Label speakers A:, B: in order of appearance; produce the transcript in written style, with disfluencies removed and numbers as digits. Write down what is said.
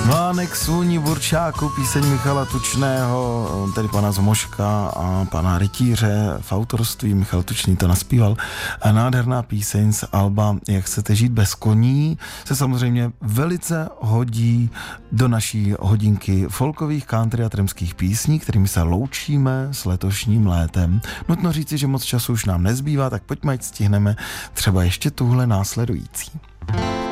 A: Vánek svůní burčáku, píseň Michala Tučného, tedy pana Zmoška a pana Rytíře, v autorství Michal Tučný to naspíval. A nádherná píseň z alba Jak chcete žít bez koní se samozřejmě velice hodí do naší hodinky folkových, country a trimských písní, kterými se loučíme s letošním létem. Nutno říci, že moc času už nám nezbývá, tak pojďme, ať stihneme třeba ještě tuhle následující.